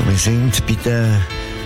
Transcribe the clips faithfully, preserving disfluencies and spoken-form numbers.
Wir sind bei der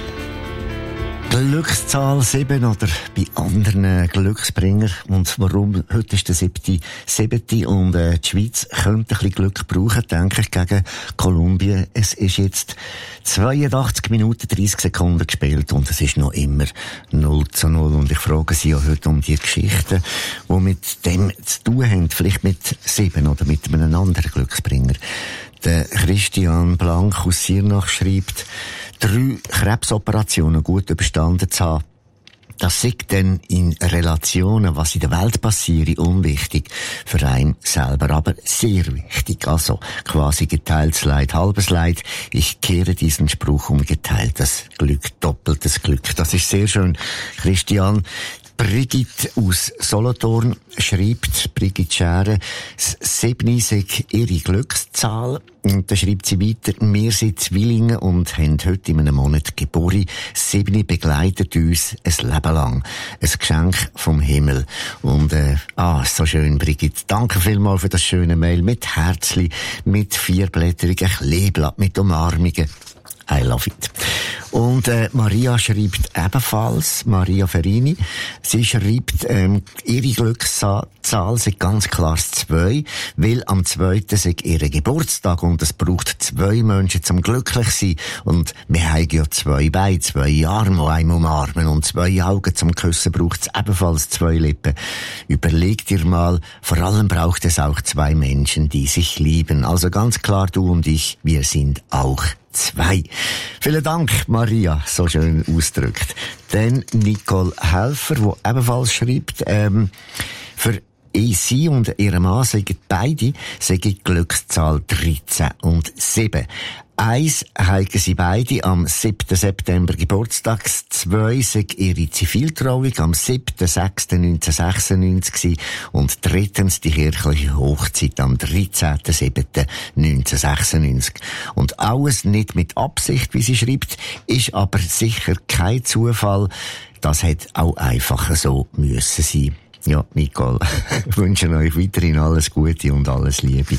Glückszahl sieben oder bei anderen Glücksbringer. Und warum? Heute ist der siebte siebte und äh, die Schweiz könnte ein bisschen Glück brauchen, denke ich, gegen Kolumbien. Es ist jetzt zweiundachtzig Minuten dreißig Sekunden gespielt und es ist noch immer null zu null. Und ich frage Sie ja heute um die Geschichten, die mit dem zu tun haben, vielleicht mit sieben oder mit einem anderen Glücksbringer. Der Christian Blank aus Siernach schreibt, drei Krebsoperationen gut überstanden zu haben. Das sei dann in Relationen, was in der Welt passiert, unwichtig. Für einen selber aber sehr wichtig. Also quasi geteiltes Leid, halbes Leid. Ich kehre diesen Spruch um: geteiltes Glück, doppeltes Glück. Das ist sehr schön, Christian. Brigitte aus Solothurn schreibt, Brigitte Schäre, sieben sei ihre Glückszahl. Und dann schreibt sie weiter, wir sind Zwillinge und haben heute in einem Monat Geburt. Sieben begleitet uns ein Leben lang. Ein Geschenk vom Himmel. Und, äh, ah, so schön, Brigitte. Danke vielmals für das schöne Mail mit Herzli, mit vierblättrigen Kleeblatt, mit Umarmungen. I love it. Und äh, Maria schreibt ebenfalls, Maria Ferini, sie schreibt, ähm, ihre Glückszahl sei ganz klar zwei, weil am zweiten sei ihr Geburtstag und es braucht zwei Menschen zum glücklich sein. Und wir haben ja zwei Beine, zwei Arme, die einem umarmen, und zwei Augen zum Küssen braucht es ebenfalls zwei Lippen. Überleg dir mal, vor allem braucht es auch zwei Menschen, die sich lieben. Also ganz klar, du und ich, wir sind auch zwei. Vielen Dank, Maria, so schön ausgedrückt. Dann Nicole Helfer, die ebenfalls schreibt, ähm, für sie und ihre Mann sagen beide, sagen Glückszahl dreizehn und sieben. Eins haben sie beide am siebten September Geburtstag, zwei sind ihre Ziviltrauung am siebten sechsten neunzehnhundertsechsundneunzig und drittens die kirchliche Hochzeit am dreizehnten siebten neunzehnhundertsechsundneunzig. Und alles nicht mit Absicht, wie sie schreibt, ist aber sicher kein Zufall. Das hätte auch einfach so müssen sein. Ja, Nicole, ich wünsche euch weiterhin alles Gute und alles Liebe.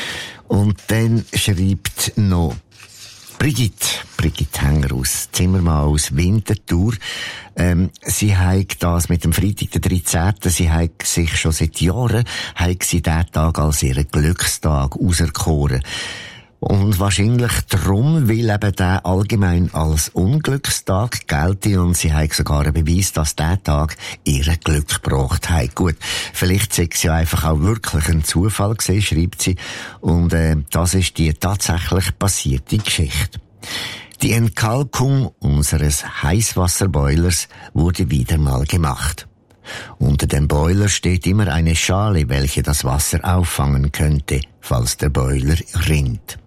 Und dann schreibt noch Brigitte, Brigitte Hänger aus Zimmermann aus Winterthur. Ähm, sie hat das mit dem Freitag, der dreizehnten Sie hat sich schon seit Jahren, hat sie diesen Tag als ihren Glückstag auserkoren. Und wahrscheinlich darum, weil eben der allgemein als Unglückstag gelte und sie hat sogar einen Beweis, dass der Tag ihr Glück gebracht hat. Gut, vielleicht sei es ja einfach auch wirklich ein Zufall gewesen, schreibt sie. Und äh, das ist die tatsächlich passierte Geschichte. Die Entkalkung unseres Heißwasserboilers wurde wieder mal gemacht. Unter dem Boiler steht immer eine Schale, welche das Wasser auffangen könnte, falls der Boiler rinnt.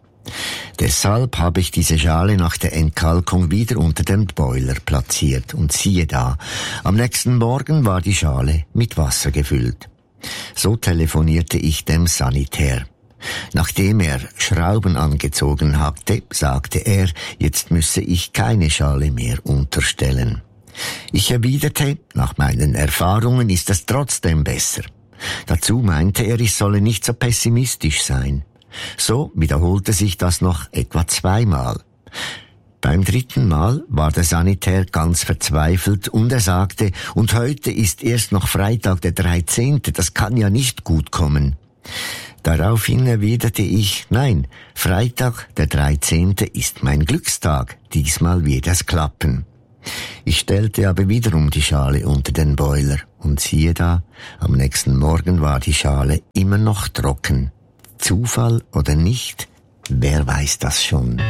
Deshalb habe ich diese Schale nach der Entkalkung wieder unter dem Boiler platziert und siehe da, am nächsten Morgen war die Schale mit Wasser gefüllt. So telefonierte ich dem Sanitär. Nachdem er Schrauben angezogen hatte, sagte er, jetzt müsse ich keine Schale mehr unterstellen. Ich erwiderte, nach meinen Erfahrungen ist es trotzdem besser. Dazu meinte er, ich solle nicht so pessimistisch sein. So wiederholte sich das noch etwa zweimal. Beim dritten Mal war der Sanitär ganz verzweifelt und er sagte, und heute ist erst noch Freitag der dreizehnte Das kann ja nicht gut kommen. Daraufhin erwiderte ich, nein, Freitag der dreizehnte ist mein Glückstag, diesmal wird es klappen. Ich stellte aber wiederum die Schale unter den Boiler und siehe da, am nächsten Morgen war die Schale immer noch trocken. Zufall oder nicht, wer weiß das schon.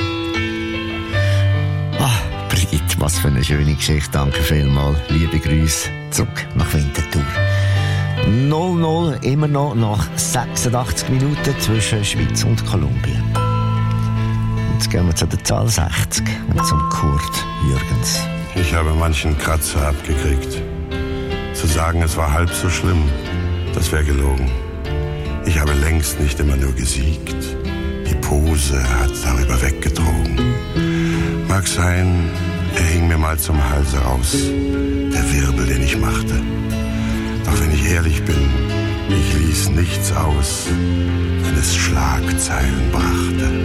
Ah, Brigitte, was für eine schöne Geschichte, danke vielmals. Liebe Grüße zurück nach Winterthur. null null, immer noch nach sechsundachtzig Minuten zwischen Schweiz und Kolumbien. Jetzt gehen wir zu der Zahl sechzig und zum Kurt Jürgens. Ich habe manchen Kratzer abgekriegt. Zu sagen, es war halb so schlimm, das wäre gelogen. Ich habe längst nicht immer nur gesiegt. Die Pose hat darüber weggetrogen. Mag sein, er hing mir mal zum Halse raus, der Wirbel, den ich machte. Doch wenn ich ehrlich bin, ich ließ nichts aus, wenn es Schlagzeilen brachte.